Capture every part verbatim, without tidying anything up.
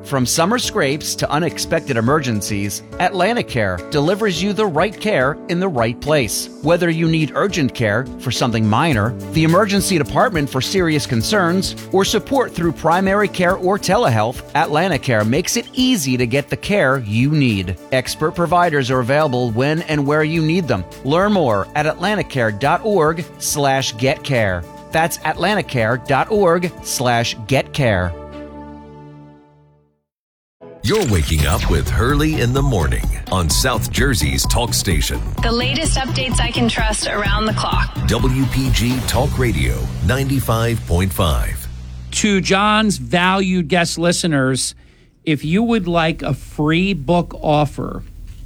From summer scrapes to unexpected emergencies, AtlantiCare delivers you the right care in the right place. Whether you need urgent care for something minor, the emergency department for serious concerns, or support through primary care or telehealth, AtlantiCare makes it easy to get the care you need. Expert providers are available when and where you need them. Learn more at atlanticare.org slash getcare. That's atlanticare.org slash getcare. You're waking up with Hurley in the morning on South Jersey's talk station. The latest updates I can trust around the clock. W P G Talk Radio ninety-five point five. To John's valued guest listeners, if you would like a free book offer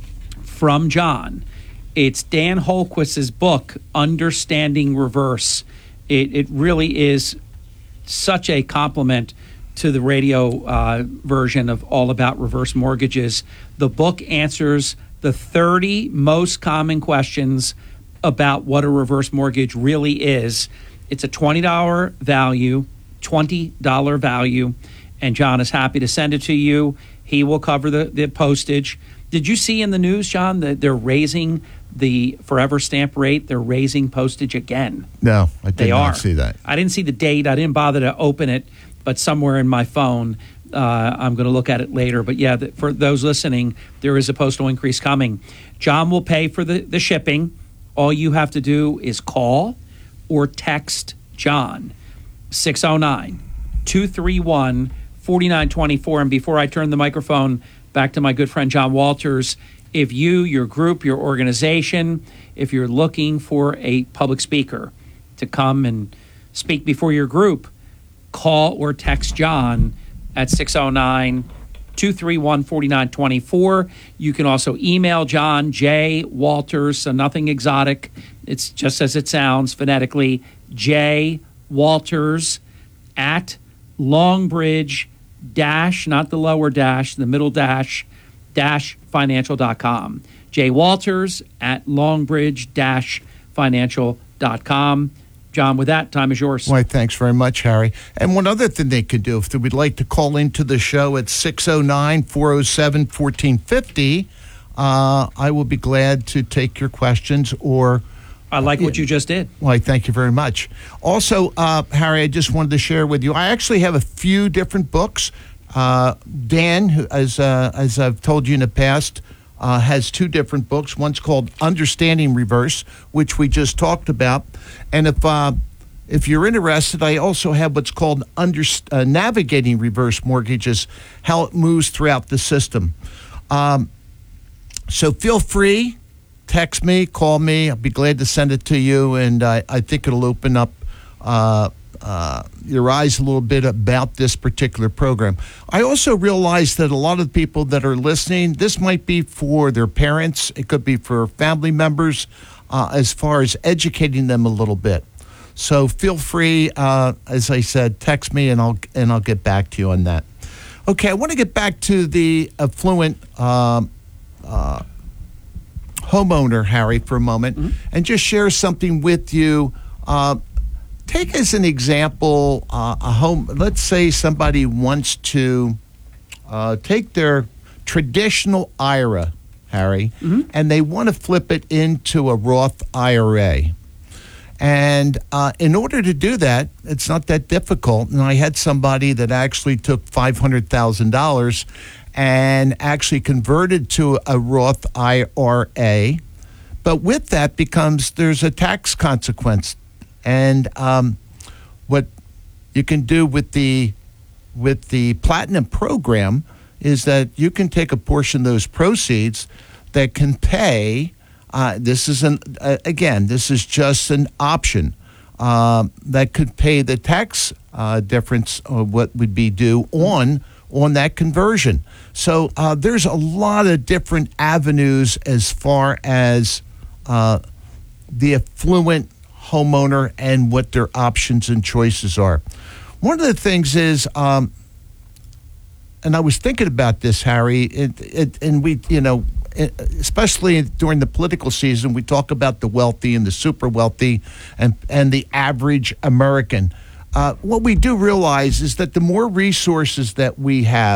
from John, it's Dan Holquist's book, Understanding Reverse. It, it really is such a compliment to the radio uh, version of All About Reverse Mortgages. The book answers the thirty most common questions about what a reverse mortgage really is. It's a twenty dollars value, twenty dollars value, and John is happy to send it to you. He will cover the, the postage. Did you see in the news, John, that they're raising the forever stamp rate? They're raising postage again. No, I did they not are. see that. I didn't see the date. I didn't bother to open it, but somewhere in my phone, uh, I'm going to look at it later. But yeah, the, for those listening, there is a postal increase coming. John will pay for the, the shipping. All you have to do is call or text John, six oh nine, two three one, four nine two four. And before I turn the microphone back to my good friend John Walters, if you, your group, your organization, if you're looking for a public speaker to come and speak before your group, call or text John at six oh nine, two three one, four nine two four. You can also email John, J. Walters, so nothing exotic. It's just as it sounds phonetically, J. Walters at Longbridge dash, not the lower dash, the middle dash, dash financial dot com. J. Walters at Longbridge dash financial dot com. John, with that, time is yours. Why, thanks very much, Harry. And one other thing they could do, if they would like to call into the show at six oh nine, four oh seven, one four five oh, uh, I will be glad to take your questions or... I like what you just did. Why, thank you very much. Also, uh, Harry, I just wanted to share with you, I actually have a few different books. Uh, Dan, who, as, uh, as I've told you in the past, Uh, has two different books. One's called Understanding Reverse, which we just talked about. And if uh, if you're interested, I also have what's called under, uh, Navigating Reverse Mortgages, how it moves throughout the system. Um, so feel free, text me, call me. I'll be glad to send it to you, and I, I think it'll open up uh, uh, your eyes a little bit about this particular program. I also realize that a lot of people that are listening, this might be for their parents, it could be for family members, uh, as far as educating them a little bit. So feel free, uh, as I said, text me and I'll and I'll get back to you on that. Okay, I want to get back to the affluent um, uh, homeowner, Harry, for a moment, mm-hmm. and just share something with you. Uh, Take as an example uh, a home. Let's say somebody wants to uh, take their traditional I R A, Harry, mm-hmm. and they want to flip it into a Roth I R A. And uh, in order to do that, it's not that difficult. And I had somebody that actually took five hundred thousand dollars and actually converted to a Roth I R A. But with that becomes there's a tax consequence. And um, what you can do with the with the Platinum program is that you can take a portion of those proceeds that can pay. Uh, this is an uh, again, this is just an option uh, that could pay the tax uh, difference of what would be due on on that conversion. So uh, there's a lot of different avenues as far as uh, the affluent homeowner and what their options and choices are. One of the things is, um, and I was thinking about this, Harry, it, it, and we, you know, especially during the political season, we talk about the wealthy and the super wealthy and, and the average American. Uh, what we do realize is that the more resources that we have,